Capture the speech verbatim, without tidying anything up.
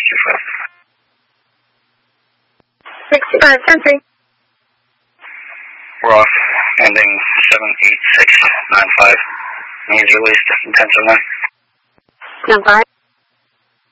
sixty-five, ten three. We're off, ending seven eight six nine five. Needs released, intensive one. ten five.